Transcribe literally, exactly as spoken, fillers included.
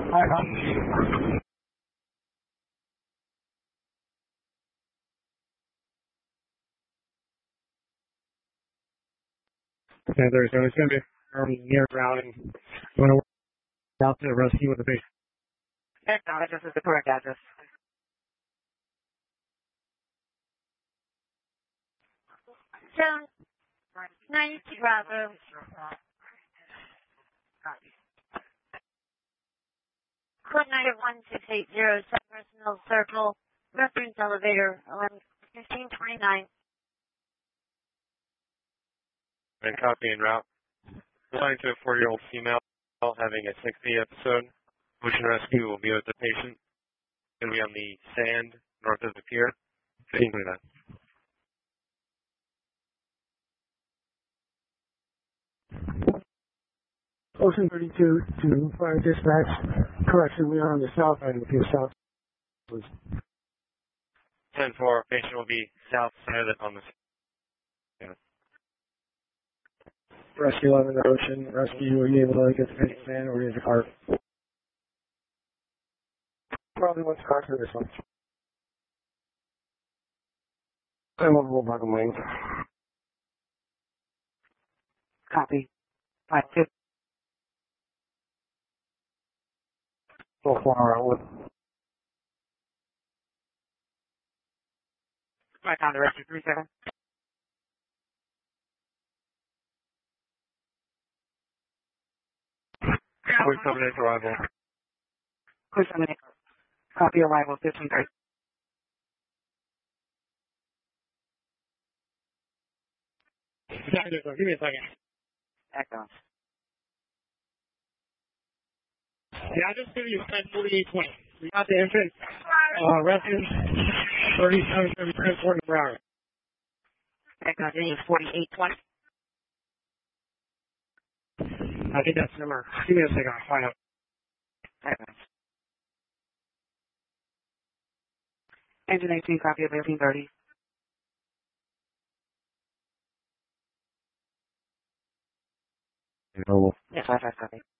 Hi, huh? Yeah, there's going to be um, near ground and you want to work out to rescue with the patient. Acknowledge this is the correct address. Zone ninety-two Bravo. Code number one six eight zero, Cypress Mill Circle, reference elevator eleven fifteen twenty-nine. And copy en route. Flying to a four-year-old female having a six D episode. Motion rescue will be with the patient. Going to be on the sand north of the pier. fifteen twenty-nine. Ocean thirty-two to fire dispatch. Correction, we are on the south end of the pier south. ten four, patient will be south side of the, on the yeah. Rescue eleven Ocean. Rescue, are you able to get the patient sand or is the car? Probably wants car for this one. I'm on roll back lane. Copy. Five two. So far out with. Right down to rescue three seven. We're coming in arrival. Push on the copy arrival fifteen thirty. Give me a second. Acknowledge. Yeah, I just give you ten forty-eight twenty. We got the entrance. Uh, rescue thirty-seven thirty-three forty per hour. Acknowledge. It is forty-eight twenty. I think that's the number. Give me a second. I'll find out. Acknowledge. Engine eighteen, copy of eighteen thirty. No. Yes, five five copy.